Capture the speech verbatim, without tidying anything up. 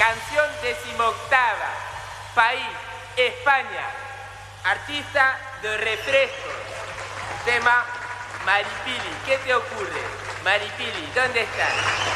Canción decimoctava. País, España. Artista de refrescos. Tema Maripili. ¿Qué te ocurre? Maripili, ¿dónde estás?